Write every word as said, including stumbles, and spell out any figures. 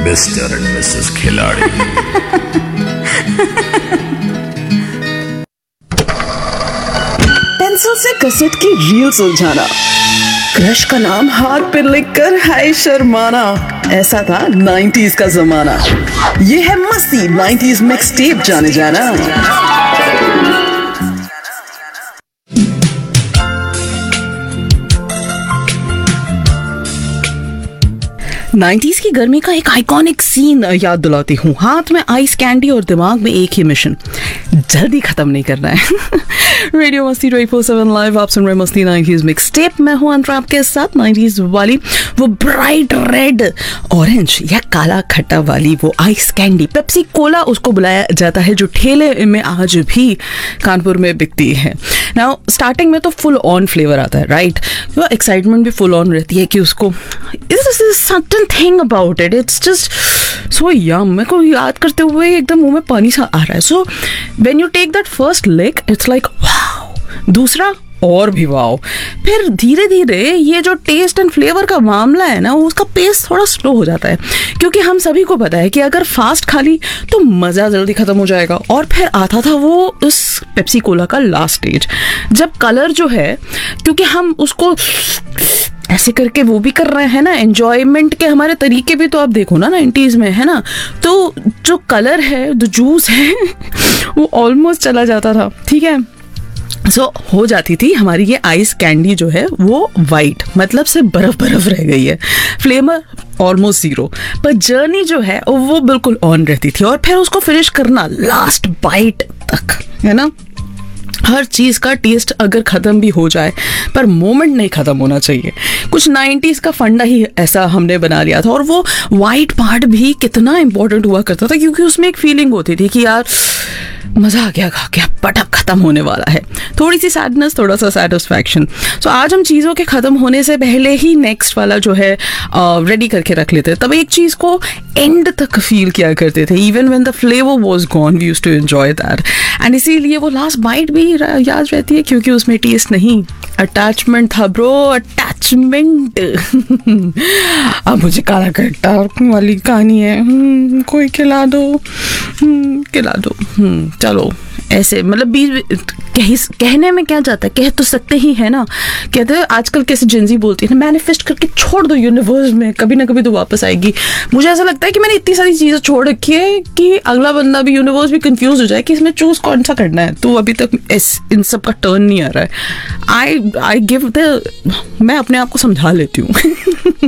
Mister and Mrs खिलाड़ी। Pencil से cassette की रील सुलझाना, क्रश का नाम हाथ पे लिखकर हाय शर्माना, ऐसा था नाइंटीज़ का जमाना। ये है मस्ती नाइंटीज़ मिक्स टेप जाने जाना। नाइंटीज़ की गर्मी का एक आइकॉनिक सीन याद दिलाती हूँ। हाथ में आइस कैंडी और दिमाग में एक ही मिशन, जल्दी खत्म नहीं करना है। रेडियो मस्ती ट्वेंटी फोर सेवन लाइव, आप सुन रहे मस्ती नाइंटीज़ मिक्स टेप। मैं हूँ अंतरा आपके साथ। नाइंटीज़ वाली वो ब्राइट रेड ऑरेंज या काला खट्टा वाली वो आइस कैंडी, पेप्सी कोला उसको बुलाया जाता है, जो ठेले में आज भी कानपुर में बिकती है। नाउ स्टार्टिंग में तो फुल ऑन फ्लेवर आता है, राइट? वो एक्साइटमेंट भी फुल ऑन रहती है कि उसको certain thing about it, it's just so यम। मेरे को याद करते हुए एकदम मुंह में पानी सा आ रहा है। So when you take that first leak it's like wow, दूसरा और भी वाओ। फिर धीरे धीरे ये जो टेस्ट एंड फ्लेवर का मामला है ना, उसका पेस थोड़ा स्लो हो जाता है, क्योंकि हम सभी को पता है कि अगर फास्ट खा ली तो मज़ा जल्दी ख़त्म हो जाएगा। और फिर आता था वो इस पेप्सी कोला का लास्ट स्टेज, जब कलर जो है, क्योंकि हम उसको ऐसे करके वो भी कर रहे हैं ना, एंजॉयमेंट के हमारे तरीके भी तो आप देखो ना नाइंटीज़ में, है ना? तो जो कलर है, जो जूस है वो ऑलमोस्ट चला जाता था, ठीक है? सो so, हो जाती थी हमारी ये आइस कैंडी जो है वो वाइट, मतलब से बर्फ बर्फ रह गई है, फ्लेवर ऑलमोस्ट जीरो, पर जर्नी जो है वो बिल्कुल ऑन रहती थी। और फिर उसको फिनिश करना लास्ट बाइट तक, है ना? हर चीज़ का टेस्ट अगर ख़त्म भी हो जाए पर मोमेंट नहीं ख़त्म होना चाहिए। कुछ नाइंटीज़ का फंडा ही ऐसा हमने बना लिया था। और वो वाइट पार्ट भी कितना इम्पोर्टेंट हुआ करता था, क्योंकि उसमें एक फीलिंग होती थी कि यार मज़ा आ गया, खा गया, पटक ख़त्म होने वाला है, थोड़ी सी सैडनेस, थोड़ा सा सेटिस्फैक्शन। सो आज हम चीज़ों के ख़त्म होने से पहले ही नेक्स्ट वाला जो है रेडी करके रख लेते हैं, तब एक चीज़ को एंड तक फील किया करते थे। Even when the flavour was gone we used to enjoy that, and इसीलिए वो लास्ट बाइट भी याद रहती है, क्योंकि उसमें टेस्ट नहीं, अटैचमेंट था ब्रो, अटैचमेंट। अब मुझे काला खट्टा वाली कहानी है, कोई खिला दो, खिला दो, चलो ऐसे, मतलब बीच कह, कहने में क्या जाता है, कह तो सकते ही है ना। कहते हैं आजकल कैसे जिंजी बोलती है, मैनिफेस्ट करके छोड़ दो यूनिवर्स में, कभी ना कभी तो वापस आएगी। मुझे ऐसा लगता है कि मैंने इतनी सारी चीज़ें छोड़ रखी है कि अगला बंदा भी, यूनिवर्स भी कंफ्यूज हो जाए कि इसमें चूज कौन सा करना है। तो अभी तक इस इन सब का टर्न नहीं आ रहा है। आई आई गिव द मैं अपने आप को समझा लेती हूँ।